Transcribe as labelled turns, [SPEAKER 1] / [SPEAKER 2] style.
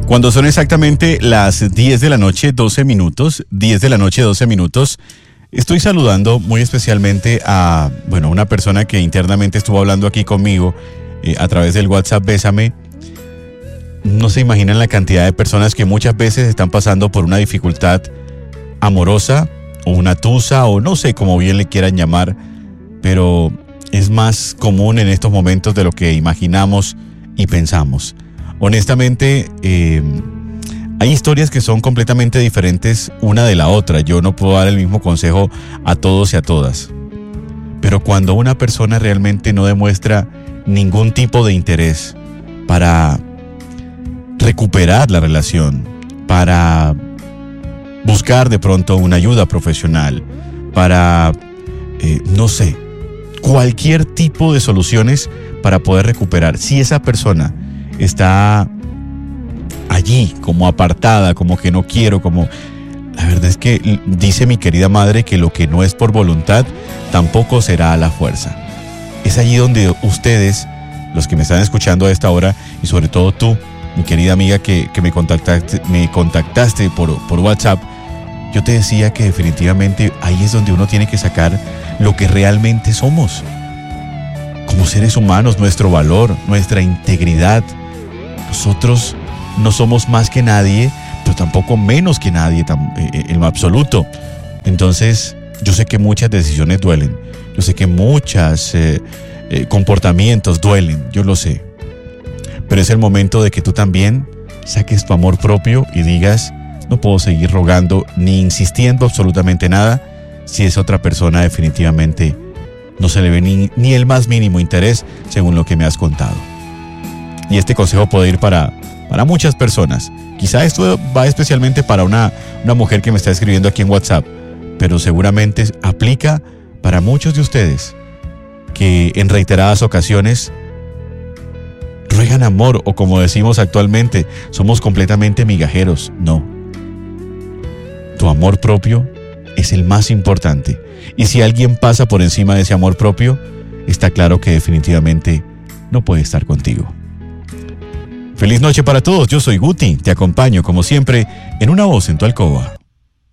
[SPEAKER 1] Cuando son exactamente las 10 de la noche, 12 minutos, 10 de la noche, 12 minutos, estoy saludando muy especialmente a, una persona que internamente estuvo hablando aquí conmigo a través del WhatsApp Bésame. No se imaginan la cantidad de personas que muchas veces están pasando por una dificultad amorosa o una tusa o no sé cómo bien le quieran llamar, pero es más común en estos momentos de lo que imaginamos y pensamos. Honestamente, hay historias que son completamente diferentes una de la otra. Yo no puedo dar el mismo consejo a todos y a todas. Pero cuando una persona realmente no demuestra ningún tipo de interés para recuperar la relación, para buscar de pronto una ayuda profesional, para, cualquier tipo de soluciones para poder recuperar. Si esa persona está allí, como apartada, como que no quiero, la verdad es que dice mi querida madre que lo que no es por voluntad, tampoco será a la fuerza. Es allí donde ustedes, los que me están escuchando a esta hora, y sobre todo tú, mi querida amiga que me contactaste por WhatsApp, yo te decía que definitivamente ahí es donde uno tiene que sacar lo que realmente somos. Como seres humanos, nuestro valor, nuestra integridad. Nosotros no somos más que nadie, pero tampoco menos que nadie en lo absoluto. Entonces, yo sé que muchas decisiones duelen. Yo sé que muchos comportamientos duelen. Yo lo sé. Pero es el momento de que tú también saques tu amor propio y digas: no puedo seguir rogando ni insistiendo absolutamente nada si esa otra persona definitivamente no se le ve ni el más mínimo interés según lo que me has contado. Y este consejo puede ir para muchas personas. Quizá esto va especialmente para una mujer que me está escribiendo aquí en WhatsApp, pero seguramente aplica para muchos de ustedes que en reiteradas ocasiones ruegan amor, o como decimos actualmente, somos completamente migajeros. No. Tu amor propio es el más importante. Y si alguien pasa por encima de ese amor propio, está claro que definitivamente no puede estar contigo. Feliz noche para todos, yo soy Guti, te acompaño como siempre en Una Voz en tu Alcoba.